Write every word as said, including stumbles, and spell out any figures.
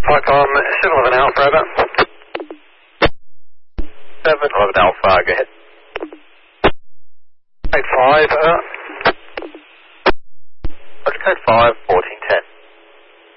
Falcon seven eleven Alpha, over. seven eleven Alpha, go ahead. Code five, uh. Roger, code five, fourteen ten.